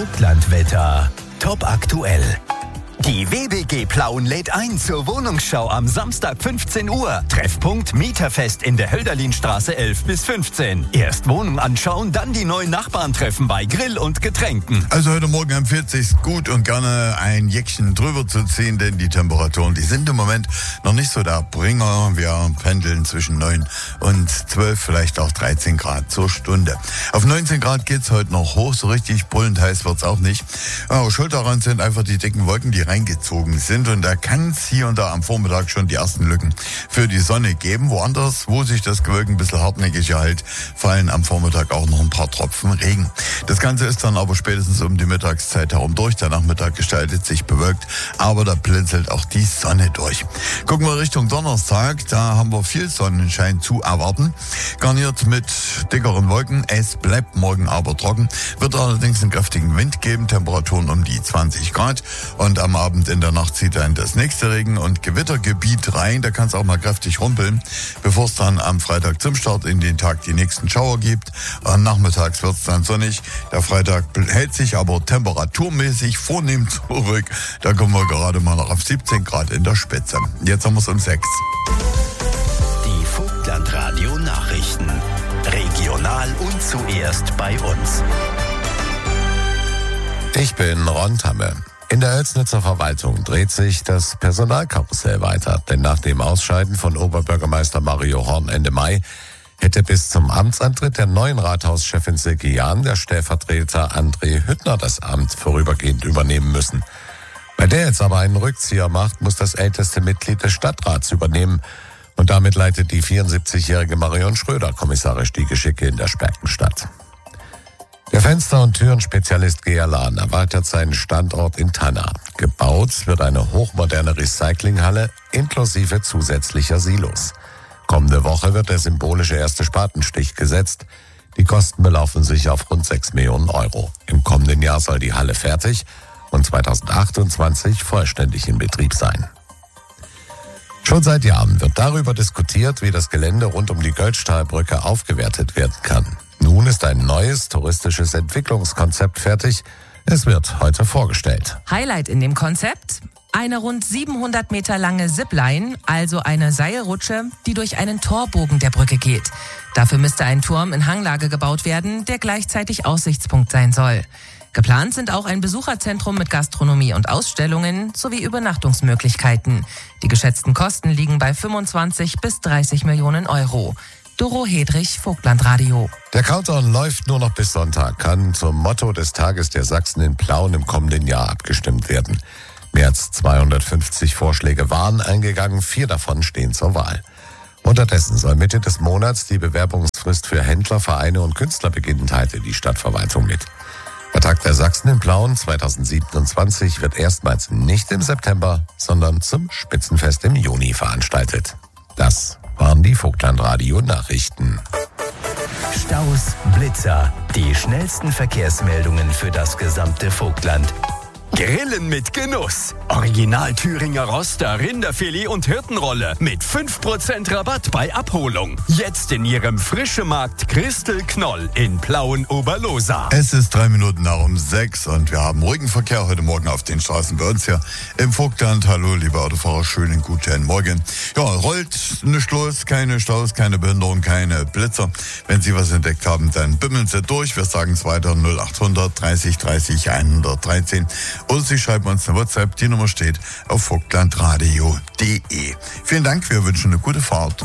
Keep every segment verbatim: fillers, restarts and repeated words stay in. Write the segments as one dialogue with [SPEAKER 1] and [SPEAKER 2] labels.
[SPEAKER 1] Vogtlandwetter. Top aktuell. Die W B G Plauen lädt ein zur Wohnungsschau am Samstag fünfzehn Uhr. Treffpunkt Mieterfest in der Hölderlinstraße elf bis fünfzehn. Erst Wohnung anschauen, dann die neuen Nachbarn treffen bei Grill und Getränken.
[SPEAKER 2] Also heute Morgen empfiehlt sich's gut und gerne ein Jäckchen drüber zu ziehen, denn die Temperaturen, die sind im Moment noch nicht so der Bringer. Wir pendeln zwischen neun und zwölf, vielleicht auch dreizehn Grad zur Stunde. Auf neunzehn Grad geht's heute noch hoch, so richtig brüllend heiß wird's auch nicht. Ja, schuld daran sind einfach die dicken Wolken, die reingezogen sind, und da kann es hier und da am Vormittag schon die ersten Lücken für die Sonne geben. Woanders, wo sich das Gewölk ein bisschen hartnäckiger hält, fallen am Vormittag auch noch ein paar Tropfen Regen. Das Ganze ist dann aber spätestens um die Mittagszeit herum durch. Der Nachmittag gestaltet sich bewölkt, aber da blinzelt auch die Sonne durch. Gucken wir Richtung Donnerstag, da haben wir viel Sonnenschein zu erwarten. Garniert mit dickeren Wolken. Es bleibt morgen aber trocken, wird allerdings einen kräftigen Wind geben, Temperaturen um die zwanzig Grad, und am Abend in der Nacht zieht dann das nächste Regen- und Gewittergebiet rein. Da kann es auch mal kräftig rumpeln, bevor es dann am Freitag zum Start in den Tag die nächsten Schauer gibt. Und nachmittags wird es dann sonnig. Der Freitag hält sich aber temperaturmäßig vornehm zurück. Da kommen wir gerade mal noch auf siebzehn Grad in der Spitze. Jetzt haben wir es um sechs.
[SPEAKER 1] Die Vogtlandradio Nachrichten. Regional und zuerst bei uns.
[SPEAKER 3] Ich bin Ron Tamme. In der Oelsnitzer Verwaltung dreht sich das Personalkarussell weiter, denn nach dem Ausscheiden von Oberbürgermeister Mario Horn Ende Mai hätte bis zum Amtsantritt der neuen Rathauschefin Silke Jahn der Stellvertreter André Hüttner das Amt vorübergehend übernehmen müssen. Bei der jetzt aber einen Rückzieher macht, muss das älteste Mitglied des Stadtrats übernehmen, und damit leitet die vierundsiebzigjährige Marion Schröder kommissarisch die Geschicke in der Sperkenstadt. Der Fenster- und Türenspezialist G L A erweitert seinen Standort in Tanna. Gebaut wird eine hochmoderne Recyclinghalle inklusive zusätzlicher Silos. Kommende Woche wird der symbolische erste Spatenstich gesetzt. Die Kosten belaufen sich auf rund sechs Millionen Euro. Im kommenden Jahr soll die Halle fertig und zweitausendachtundzwanzig vollständig in Betrieb sein. Schon seit Jahren wird darüber diskutiert, wie das Gelände rund um die Göldstahlbrücke aufgewertet werden kann. Nun ist ein neues touristisches Entwicklungskonzept fertig. Es wird heute vorgestellt.
[SPEAKER 4] Highlight in dem Konzept? Eine rund siebenhundert Meter lange Zipline, also eine Seilrutsche, die durch einen Torbogen der Brücke geht. Dafür müsste ein Turm in Hanglage gebaut werden, der gleichzeitig Aussichtspunkt sein soll. Geplant sind auch ein Besucherzentrum mit Gastronomie und Ausstellungen sowie Übernachtungsmöglichkeiten. Die geschätzten Kosten liegen bei fünfundzwanzig bis dreißig Millionen Euro. Doro Hedrich, Vogtlandradio.
[SPEAKER 3] Der Countdown läuft nur noch bis Sonntag, kann zum Motto des Tages der Sachsen in Plauen im kommenden Jahr abgestimmt werden. Mehr als zweihundertfünfzig Vorschläge waren eingegangen, vier davon stehen zur Wahl. Unterdessen soll Mitte des Monats die Bewerbungsfrist für Händler, Vereine und Künstler beginnen, teilte die Stadtverwaltung mit. Der Tag der Sachsen in Plauen zweitausendsiebenundzwanzig wird erstmals nicht im September, sondern zum Spitzenfest im Juni veranstaltet. Das waren die Vogtlandradio-Nachrichten.
[SPEAKER 1] Staus, Blitzer, die schnellsten Verkehrsmeldungen für das gesamte Vogtland. Grillen mit Genuss. Original Thüringer Roster, Rinderfilet und Hirtenrolle mit fünf Prozent Rabatt bei Abholung. Jetzt in Ihrem Frischemarkt Christel Knoll in Plauen-Oberlosa.
[SPEAKER 2] Es ist drei Minuten nach um sechs und wir haben ruhigen Verkehr heute Morgen auf den Straßen bei uns hier im Vogtland. Hallo, liebe Autofahrer, schönen guten Morgen. Ja, rollt nicht los, keine Staus, keine Behinderung, keine Blitzer. Wenn Sie was entdeckt haben, dann bimmeln Sie durch. Wir sagen es weiter, null achthundert dreißig dreißig hundertdreizehn. Oder Sie schreiben uns eine WhatsApp, die Nummer steht auf vogtlandradio punkt de. Vielen Dank, wir wünschen eine gute Fahrt.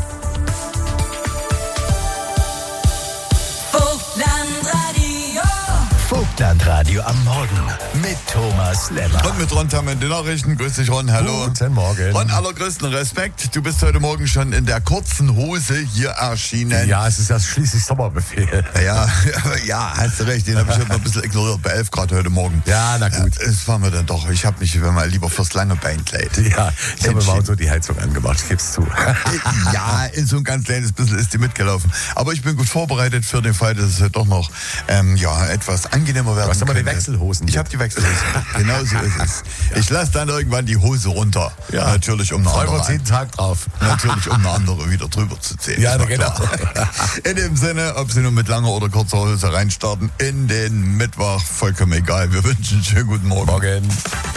[SPEAKER 1] Vogtlandradio. Vogtlandradio am Morgen mit Thomas Lemmer.
[SPEAKER 2] Und mit Ron Tamme in den Nachrichten. Grüß dich, Ron. Hallo.
[SPEAKER 3] Guten Morgen.
[SPEAKER 2] Ron, allergrößten Respekt. Du bist heute Morgen schon in der kurzen Hose hier erschienen.
[SPEAKER 3] Ja, es ist ja schließlich Sommerbefehl.
[SPEAKER 2] Ja, ja, hast du recht. Den habe ich heute noch ein bisschen ignoriert. Bei elf Grad heute Morgen.
[SPEAKER 3] Ja, na gut.
[SPEAKER 2] Ja, das waren wir dann doch. Ich habe mich mal lieber fürs lange Bein gelegt.
[SPEAKER 3] Ja, ich habe im Auto die Heizung angemacht. Ich gebe es zu.
[SPEAKER 2] Ja, in so ein ganz kleines bisschen ist die mitgelaufen. Aber ich bin gut vorbereitet für den Fall, dass es doch noch ähm, ja, etwas angenehmer schlimmer werden
[SPEAKER 3] Du hast immer die
[SPEAKER 2] könnte.
[SPEAKER 3] Wechselhosen.
[SPEAKER 2] Ich habe die Wechselhosen. Genau so ist es. Ich lasse dann irgendwann die Hose runter.
[SPEAKER 3] Ja.
[SPEAKER 2] Natürlich, um eine
[SPEAKER 3] Freuen wir
[SPEAKER 2] andere
[SPEAKER 3] uns jeden Tag drauf.
[SPEAKER 2] Natürlich, um eine andere wieder drüber zu ziehen.
[SPEAKER 3] Ja,
[SPEAKER 2] Ist doch
[SPEAKER 3] genau.
[SPEAKER 2] klar. In dem Sinne, ob Sie nun mit langer oder kurzer Hose reinstarten, in den Mittwoch, vollkommen egal. Wir wünschen einen schönen guten Morgen.
[SPEAKER 3] Morgen.